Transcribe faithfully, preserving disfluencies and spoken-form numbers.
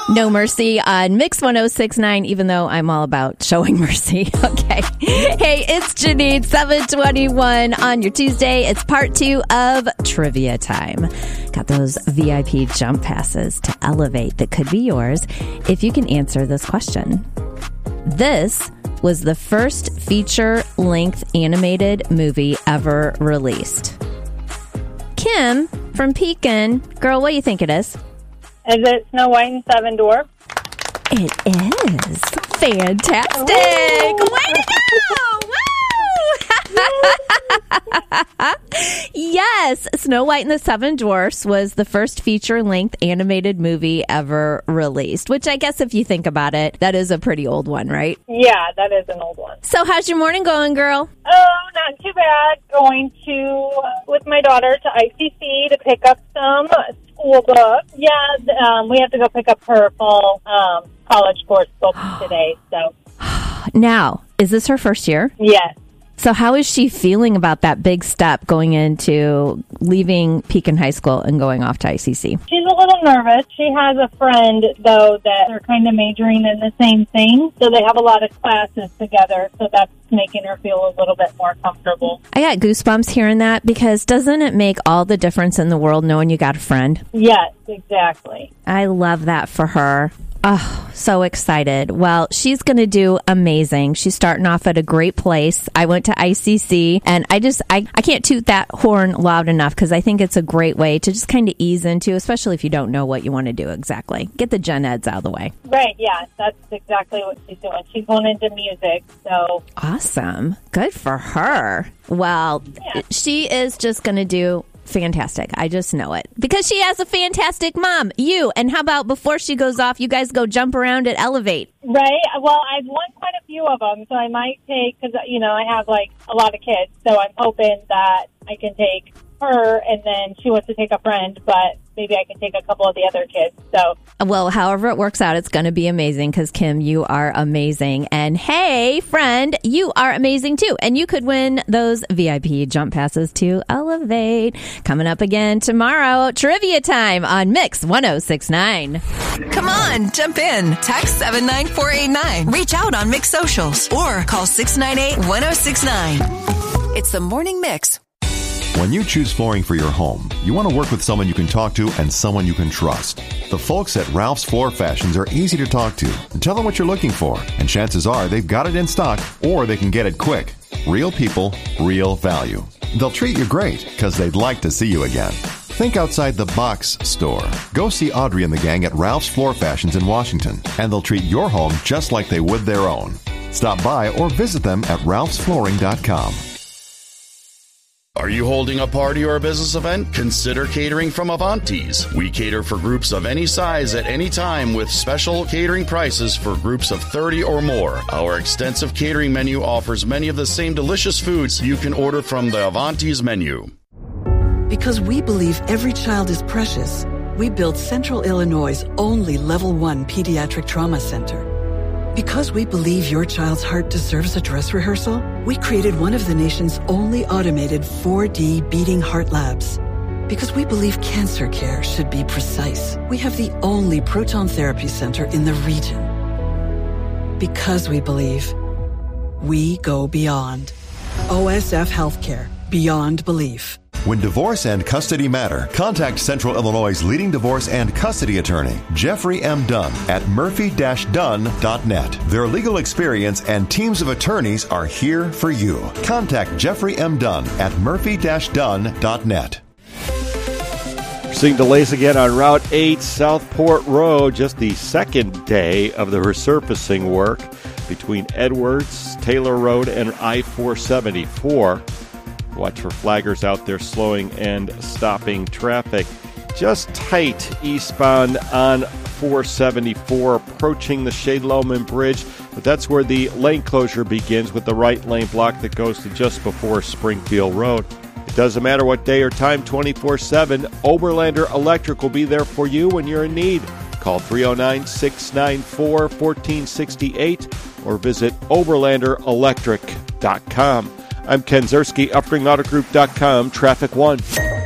No Mercy on Mix one oh six point nine, even though I'm all about showing mercy. Okay. Hey, it's Janine, seven twenty-one on your Tuesday. It's part two of Trivia Time. Got those V I P jump passes to Elevate that could be yours if you can answer this question. This was the first feature-length animated movie ever released. Kim from Pekin. Girl, what do you think it is? Is it Snow White and Seven Dwarfs? It is. Fantastic. Ooh. Way to go. Woo! Yes. Snow White and the Seven Dwarfs was the first feature-length animated movie ever released, which I guess if you think about it, that is a pretty old one, right? Yeah, that is an old one. So how's your morning going, girl? Oh, not too bad. Going to, uh, with my daughter to I C C to pick up some school books. Yeah, um, we have to go pick up her fall um, college course books today. So, now, is this her first year? Yes. So how is she feeling about that big step going into leaving Pekin High School and going off to I C C? She's a little nervous. She has a friend, though, that they're kind of majoring in the same thing. So they have a lot of classes together. So that's making her feel a little bit more comfortable. I got goosebumps hearing that because doesn't it make all the difference in the world knowing you got a friend? Yes, exactly. I love that for her. Oh, so excited. Well, she's going to do amazing. She's starting off at a great place. I went to I C C, and I just, I, I can't toot that horn loud enough because I think it's a great way to just kind of ease into, especially if you don't know what you want to do exactly. Get the gen eds out of the way. Right, yeah. That's exactly what she's doing. She's going into music, so. Awesome. Good for her. Well, yeah. She is just going to do fantastic. I just know it. Because she has a fantastic mom, you. And how about before she goes off, you guys go jump around at Elevate? Right. Well, I've won quite a few of them, so I might take, because, you know, I have, like, a lot of kids, so I'm hoping that I can take her, and then she wants to take a friend, but maybe I can take a couple of the other kids. So, well, however it works out, it's going to be amazing because, Kim, you are amazing. And hey, friend, you are amazing too. And you could win those V I P jump passes to Elevate. Coming up again tomorrow, Trivia Time on Mix one oh six point nine. Come on, jump in. Text seven nine four eight nine. Reach out on Mix Socials or call six nine eight, one oh six nine. It's the Morning Mix. When you choose flooring for your home, you want to work with someone you can talk to and someone you can trust. The folks at Ralph's Floor Fashions are easy to talk to. Tell them what you're looking for, and chances are they've got it in stock or they can get it quick. Real people, real value. They'll treat you great because they'd like to see you again. Think outside the box store. Go see Audrey and the gang at Ralph's Floor Fashions in Washington, and they'll treat your home just like they would their own. Stop by or visit them at ralphs flooring dot com. Are you holding a party or a business event? Consider catering from Avanti's. We cater for groups of any size at any time with special catering prices for groups of thirty or more. Our extensive catering menu offers many of the same delicious foods you can order from the Avanti's menu. Because we believe every child is precious, we built Central Illinois' only Level one Pediatric Trauma Center. Because we believe your child's heart deserves a dress rehearsal, we created one of the nation's only automated four D beating heart labs. Because we believe cancer care should be precise, we have the only proton therapy center in the region. Because we believe, we go beyond. O S F Healthcare. Beyond belief. When divorce and custody matter, contact Central Illinois' leading divorce and custody attorney, Jeffrey M. Dunn, at murphy dash dunn dot net. Their legal experience and teams of attorneys are here for you. Contact Jeffrey M. Dunn at murphy dash dunn dot net. Seeing delays again on Route eight, Southport Road, just the second day of the resurfacing work between Edwards, Taylor Road, and I four seventy-four. Watch for flaggers out there slowing and stopping traffic. Just tight eastbound on four seventy-four, approaching the Shade Loman Bridge. But that's where the lane closure begins with the right lane block that goes to just before Springfield Road. It doesn't matter what day or time, twenty-four seven, Oberlander Electric will be there for you when you're in need. Call three oh nine, six nine four, one four six eight or visit oberlander electric dot com. I'm Ken Zerski, upring auto group dot com, Traffic One.